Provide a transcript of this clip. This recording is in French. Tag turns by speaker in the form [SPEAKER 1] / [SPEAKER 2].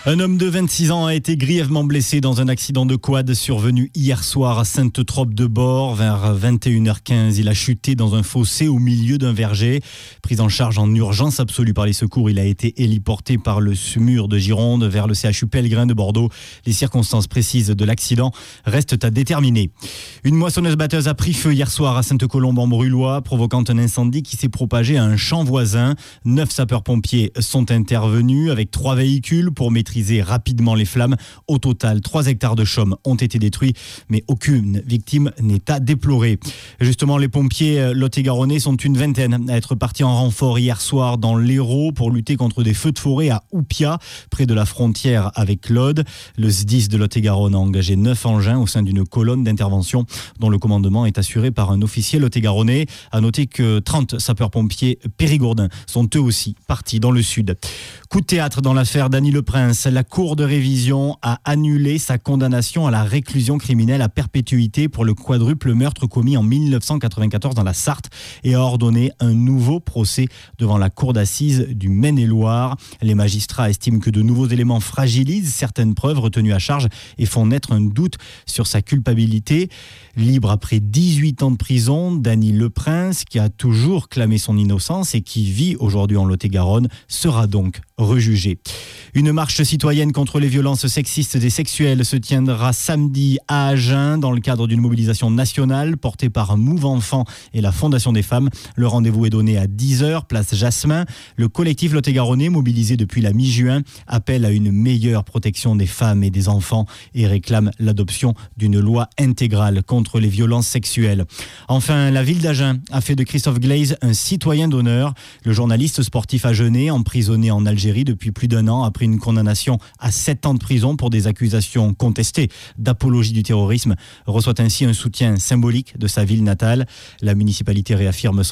[SPEAKER 1] Un homme de 26 ans a été grièvement blessé dans un accident de quad survenu hier soir à Sainte-Trope-de-Bord. Vers 21h15, il a chuté dans un fossé au milieu d'un verger. Pris en charge en urgence absolue par les secours, il a été héliporté par le SMUR de Gironde vers le CHU Pellegrin de Bordeaux. Les circonstances précises de l'accident restent à déterminer. Une moissonneuse-batteuse a pris feu hier soir à Sainte-Colombe-en-Brulois, provoquant un incendie qui s'est propagé à un champ voisin. 9 sapeurs-pompiers sont intervenus avec 3 véhicules pour maîtriser rapidement les flammes. Au total, 3 hectares de chaume ont été détruits, mais aucune victime n'est à déplorer. Justement, les pompiers lot-et-garonnais sont une vingtaine à être partis en renfort hier soir dans l'Hérault pour lutter contre des feux de forêt à Oupia, près de la frontière avec l'Aude. Le SDIS de Lot-et-Garonne a engagé 9 engins au sein d'une colonne d'intervention dont le commandement est assuré par un officier lot-et-garonnais. À noter que 30 sapeurs-pompiers périgourdins sont eux aussi partis dans le sud. Coup de théâtre dans l'affaire Dany Leprince. La Cour de révision a annulé sa condamnation à la réclusion criminelle à perpétuité pour le quadruple meurtre commis en 1994 dans la Sarthe et a ordonné un nouveau procès devant la Cour d'assises du Maine-et-Loire. Les magistrats estiment que de nouveaux éléments fragilisent certaines preuves retenues à charge et font naître un doute sur sa culpabilité. Libre après 18 ans de prison, Dany Leprince, qui a toujours clamé son innocence et qui vit aujourd'hui en Lot-et-Garonne, sera donc rejugé. Une marche citoyenne contre les violences sexistes et sexuelles se tiendra samedi à Agen dans le cadre d'une mobilisation nationale portée par Move Enfants et la Fondation des Femmes. Le rendez-vous est donné à 10h, place Jasmin. Le collectif lot-et-garonnais, mobilisé depuis la mi-juin, appelle à une meilleure protection des femmes et des enfants et réclame l'adoption d'une loi intégrale contre les violences sexuelles. Enfin, la ville d'Agen a fait de Christophe Glaise un citoyen d'honneur. Le journaliste sportif agenais, emprisonné en Algérie depuis plus d'1 an, après une condamnation à 7 ans de prison pour des accusations contestées d'apologie du terrorisme, reçoit ainsi un soutien symbolique de sa ville natale. La municipalité réaffirme son